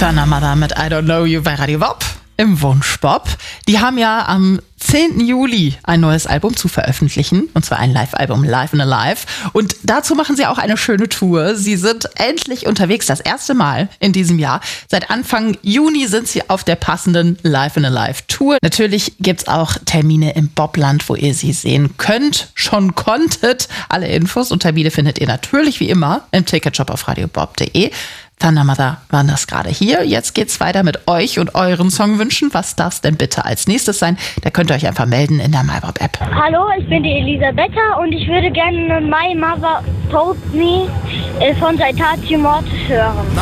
Thunder Mother mit I Don't Know You bei Radio Bob im Wunschbob. Die haben ja am 10. Juli ein neues Album zu veröffentlichen, und zwar ein Live-Album, Live and Alive. Und dazu machen sie auch eine schöne Tour. Sie sind endlich unterwegs, das erste Mal in diesem Jahr. Seit Anfang Juni sind sie auf der passenden Live and Alive Tour. Natürlich gibt's auch Termine im Bobland, wo ihr sie sehen könnt, schon konntet. Alle Infos und Termine findet ihr natürlich wie immer im Ticketshop auf radiobob.de. Thunder Mother waren das gerade hier. Jetzt geht's weiter mit euch und euren Songwünschen. Was darf es denn bitte als nächstes sein? Da könnt ihr euch einfach melden in der MyBob-App. Hallo, ich bin die Elisabetta und ich würde gerne My Mother Told Me von Saitati Mortis hören.